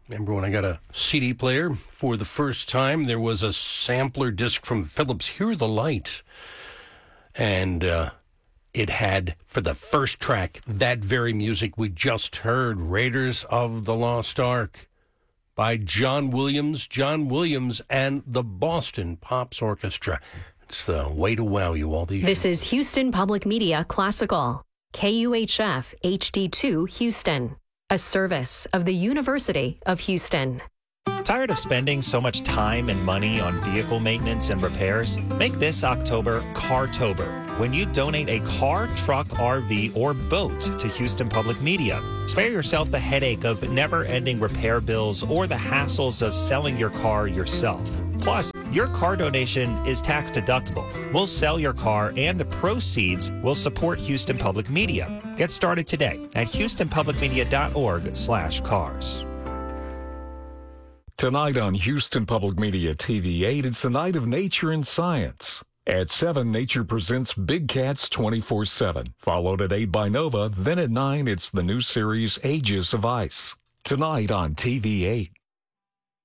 Remember when I got a CD player for the first time? There was a sampler disc from Philips, Hear the Light. And it had, for the first track, that very music we just heard, Raiders of the Lost Ark, by John Williams and the Boston Pops Orchestra. It's the way to wow you all these This is Houston Public Media Classical, KUHF HD2 Houston, a service of the University of Houston. Tired of spending so much time and money on vehicle maintenance and repairs? Make this October Cartober, when you donate a car, truck, RV, or boat to Houston Public Media. Spare yourself the headache of never-ending repair bills or the hassles of selling your car yourself. Plus, your car donation is tax deductible. We'll sell your car and the proceeds will support Houston Public Media. Get started today at houstonpublicmedia.org/cars. Tonight on Houston Public Media TV 8, it's a night of nature and science. At 7, Nature presents Big Cats 24/7. Followed at 8 by Nova. Then at 9, it's the new series Ages of Ice. Tonight on TV 8.